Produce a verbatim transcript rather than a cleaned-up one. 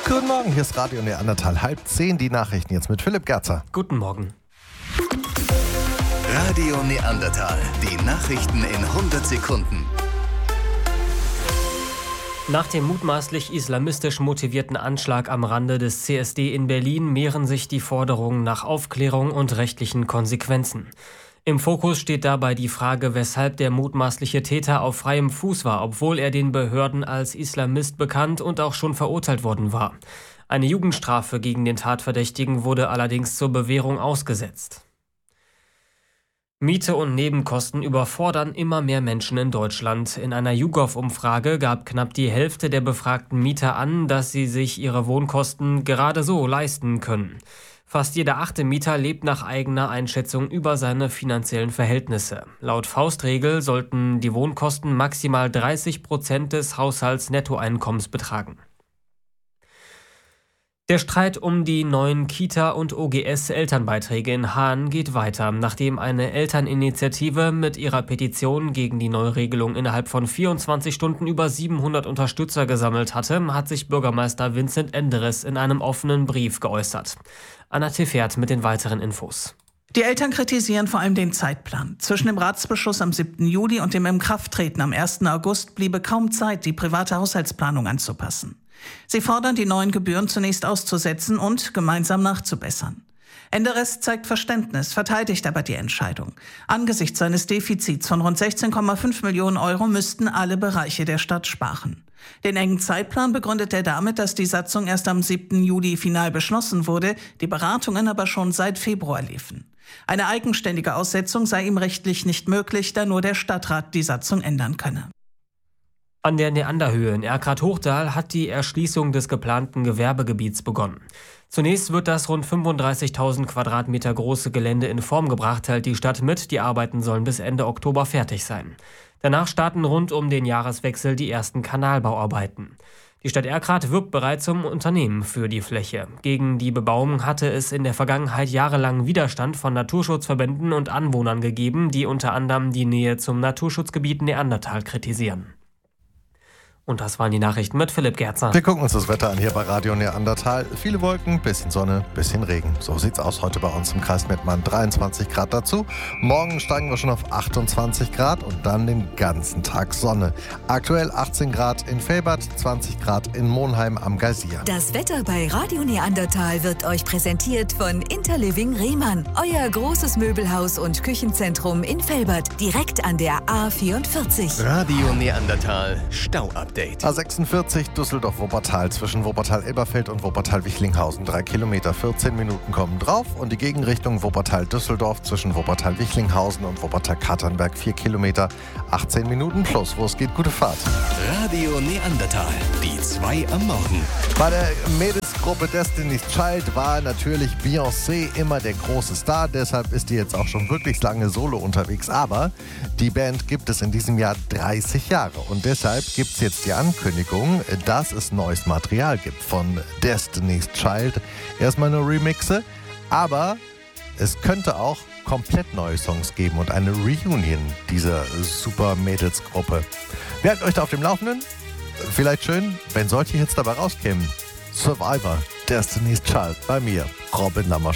Guten Morgen, hier ist Radio Neandertal, halb zehn, die Nachrichten jetzt mit Philipp Gerzer. Guten Morgen. Radio Neandertal, die Nachrichten in hundert Sekunden. Nach dem mutmaßlich islamistisch motivierten Anschlag am Rande des C S D in Berlin mehren sich die Forderungen nach Aufklärung und rechtlichen Konsequenzen. Im Fokus steht dabei die Frage, weshalb der mutmaßliche Täter auf freiem Fuß war, obwohl er den Behörden als Islamist bekannt und auch schon verurteilt worden war. Eine Jugendstrafe gegen den Tatverdächtigen wurde allerdings zur Bewährung ausgesetzt. Miete und Nebenkosten überfordern immer mehr Menschen in Deutschland. In einer YouGov-Umfrage gab knapp die Hälfte der befragten Mieter an, dass sie sich ihre Wohnkosten gerade so leisten können. Fast jeder achte Mieter lebt nach eigener Einschätzung über seine finanziellen Verhältnisse. Laut Faustregel sollten die Wohnkosten maximal dreißig Prozent des Haushaltsnettoeinkommens betragen. Der Streit um die neuen Kita- und O G S-Elternbeiträge in Haan geht weiter. Nachdem eine Elterninitiative mit ihrer Petition gegen die Neuregelung innerhalb von vierundzwanzig Stunden über siebenhundert Unterstützer gesammelt hatte, hat sich Bürgermeister Vincent Enderes in einem offenen Brief geäußert. Anna Tiffert mit den weiteren Infos. Die Eltern kritisieren vor allem den Zeitplan. Zwischen dem Ratsbeschluss am siebten Juli und dem Inkrafttreten am ersten August bliebe kaum Zeit, die private Haushaltsplanung anzupassen. Sie fordern, die neuen Gebühren zunächst auszusetzen und gemeinsam nachzubessern. Enderes zeigt Verständnis, verteidigt aber die Entscheidung. Angesichts seines Defizits von rund sechzehn Komma fünf Millionen Euro müssten alle Bereiche der Stadt sparen. Den engen Zeitplan begründet er damit, dass die Satzung erst am siebten Juli final beschlossen wurde, die Beratungen aber schon seit Februar liefen. Eine eigenständige Aussetzung sei ihm rechtlich nicht möglich, da nur der Stadtrat die Satzung ändern könne. An der Neanderhöhe in Erkrath-Hochdal hat die Erschließung des geplanten Gewerbegebiets begonnen. Zunächst wird das rund fünfunddreißigtausend Quadratmeter große Gelände in Form gebracht, teilt die Stadt mit. Die Arbeiten sollen bis Ende Oktober fertig sein. Danach starten rund um den Jahreswechsel die ersten Kanalbauarbeiten. Die Stadt Erkrath wirbt bereits um Unternehmen für die Fläche. Gegen die Bebauung hatte es in der Vergangenheit jahrelang Widerstand von Naturschutzverbänden und Anwohnern gegeben, die unter anderem die Nähe zum Naturschutzgebiet Neandertal kritisieren. Und das waren die Nachrichten mit Philipp Gerzer. Wir gucken uns das Wetter an hier bei Radio Neandertal. Viele Wolken, bisschen Sonne, bisschen Regen. So sieht's aus heute bei uns im Kreis Mettmann. dreiundzwanzig Grad dazu. Morgen steigen wir schon auf achtundzwanzig Grad und dann den ganzen Tag Sonne. Aktuell achtzehn Grad in Velbert, zwanzig Grad in Monheim am Geysir. Das Wetter bei Radio Neandertal wird euch präsentiert von Interliving Rehmann. Euer großes Möbelhaus und Küchenzentrum in Velbert, direkt an der A vierundvierzig. Radio Neandertal, Stauupdate. A sechsundvierzig Düsseldorf-Wuppertal zwischen Wuppertal-Elberfeld und Wuppertal-Wichlinghausen. Drei Kilometer, vierzehn Minuten kommen drauf. Und die Gegenrichtung Wuppertal-Düsseldorf zwischen Wuppertal-Wichlinghausen und Wuppertal-Katernberg. Vier Kilometer, achtzehn Minuten plus. Wo es geht, gute Fahrt. Radio Neandertal, die zwei am Morgen. Bei der Mädelsgruppe Destiny's Child war natürlich Beyoncé immer der große Star. Deshalb ist die jetzt auch schon wirklich lange solo unterwegs. Aber die Band gibt es in diesem Jahr dreißig Jahre. Und deshalb gibt es jetzt die Ankündigung, dass es neues Material gibt von Destiny's Child. Erstmal nur Remixe, aber es könnte auch komplett neue Songs geben und eine Reunion dieser super Mädelsgruppe. Wir halten euch da auf dem Laufenden. Vielleicht schön, wenn solche Hits dabei rauskämen. Survivor, Destiny's Child, bei mir, Robin Lammersch.